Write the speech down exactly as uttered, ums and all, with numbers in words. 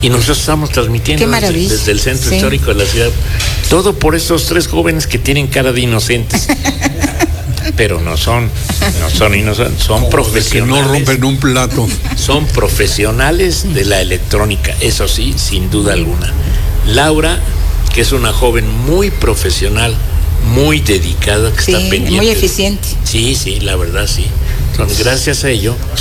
Y nosotros estamos transmitiendo desde, desde el centro sí. histórico de la ciudad. Todo por estos tres jóvenes que tienen cara de inocentes. Pero no son, no son inocentes, son profesionales. Que no rompen un plato. Son profesionales de la electrónica, eso sí, sin duda alguna. Laura, que es una joven muy profesional, muy dedicada, que sí, está pendiente. Muy eficiente. Sí, sí, la verdad sí. Son, gracias a ello